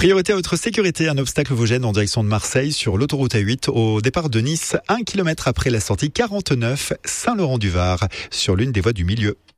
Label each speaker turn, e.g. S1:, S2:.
S1: Priorité à votre sécurité, un obstacle vous gêne en direction de Marseille sur l'autoroute A8 au départ de Nice, 1 km après la sortie 49 Saint-Laurent-du-Var sur l'une des voies du milieu.